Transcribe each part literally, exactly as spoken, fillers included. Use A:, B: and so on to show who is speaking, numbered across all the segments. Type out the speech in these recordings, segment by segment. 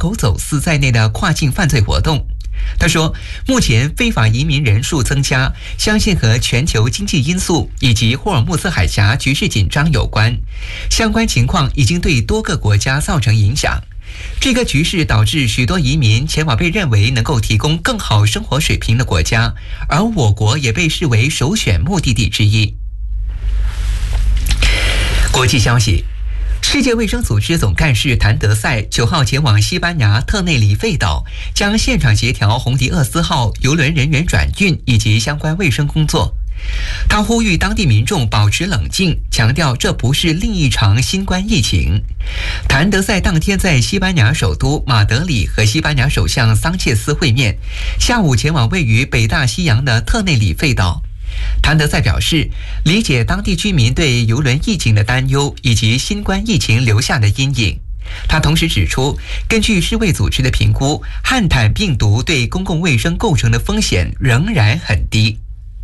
A: 狗走私在内的跨境犯罪活动。他说，目前非法移民人数增加，相信和全球经济因素以及霍尔木兹海峡局势紧张有关。相关情况已经对多个国家造成影响。这个局势导致许多移民前往被认为能够提供更好生活水平的国家，而我国也被视为首选目的地之一。国际消息。世界卫生组织总干事谭德赛九号前往西班牙特内里费岛，将现场协调红迪厄斯号邮轮人员转运以及相关卫生工作。他呼吁当地民众保持冷静，强调这不是另一场新冠疫情。谭德赛当天在西班牙首都马德里和西班牙首相桑切斯会面，下午前往位于北大西洋的特内里费岛。谭德赛表示，理解当地居民对邮轮疫情的担忧以及新冠疫情留下的阴影。他同时指出，根据世卫组织的评估，汉坦病毒对公共卫生构成的风险仍然很低。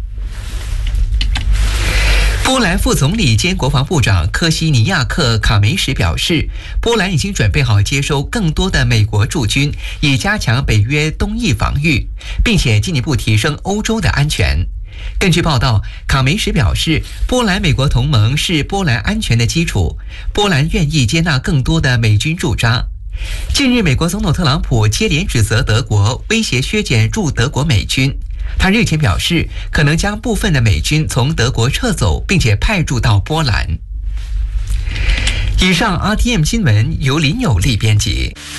A: 波兰副总理兼国防部长科西尼亚克·卡梅什表示，波兰已经准备好接收更多的美国驻军，以加强北约东翼防御，并且进一步提升欧洲的安全。根据报道，卡梅什表示，波兰美国同盟是波兰安全的基础，波兰愿意接纳更多的美军驻扎。近日，美国总统特朗普接连指责德国威胁削减驻德国美军。他日前表示，可能将部分的美军从德国撤走，并且派驻到波兰。以上 R T M 新闻由林有利编辑。